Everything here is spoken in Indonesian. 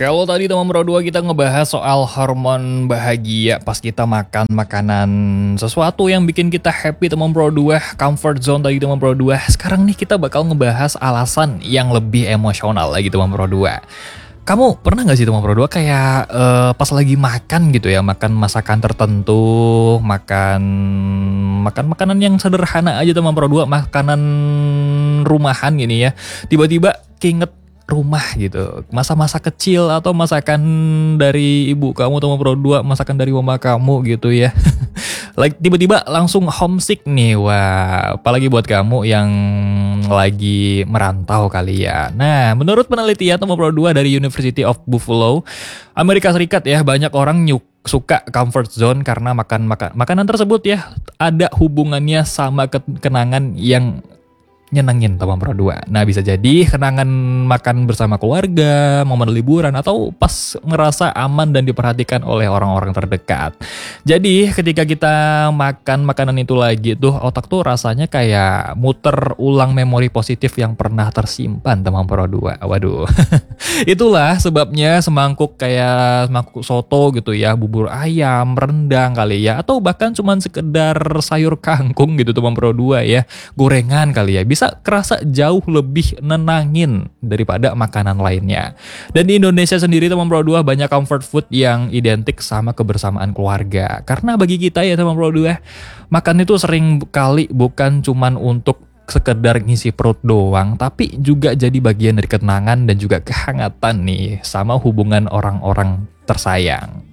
Kalau tadi teman Pro 2 kita ngebahas soal hormon bahagia pas kita makan makanan sesuatu yang bikin kita happy teman Pro 2, comfort zone tadi teman Pro 2. Sekarang nih kita bakal ngebahas alasan yang lebih emosional lagi teman Pro 2. Kamu pernah gak sih teman Pro 2 kayak pas lagi makan gitu ya, makan masakan tertentu, makan makanan yang sederhana aja teman Pro 2, makanan rumahan gini ya, tiba-tiba keinget rumah gitu, masa-masa kecil atau masakan dari ibu kamu teman Pro 2, masakan dari mama kamu gitu ya. Like tiba-tiba langsung homesick nih. Wah, apalagi buat kamu yang lagi merantau kali ya. Nah, menurut penelitian teman Pro 2 dari University of Buffalo, Amerika Serikat ya, banyak orang suka comfort zone karena makanan tersebut ya ada hubungannya sama kenangan yang nyenengin teman Pro 2. Nah, bisa jadi kenangan makan bersama keluarga, momen liburan, atau pas ngerasa aman dan diperhatikan oleh orang-orang terdekat. Jadi ketika kita makan makanan itu lagi tuh, otak tuh rasanya kayak muter ulang memori positif yang pernah tersimpan teman Pro 2. Waduh. Itulah sebabnya semangkuk soto gitu ya, bubur ayam, rendang kali ya, atau bahkan cuman sekedar sayur kangkung gitu teman Pro 2 ya, gorengan kali ya, bisa kerasa jauh lebih nenangin daripada makanan lainnya. Dan di Indonesia sendiri teman Pro 2 banyak comfort food yang identik sama kebersamaan keluarga. Karena bagi kita ya teman Pro 2, makan itu sering kali bukan cuman untuk sekedar ngisi perut doang, tapi juga jadi bagian dari kenangan dan juga kehangatan nih sama hubungan orang-orang tersayang.